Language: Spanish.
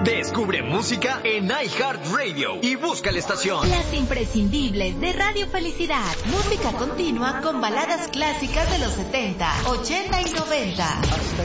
Descubre música en iHeartRadio y busca la estación. Las imprescindibles de Radio Felicidad. Música continua con baladas clásicas de los 70, 80 y 90. Hasta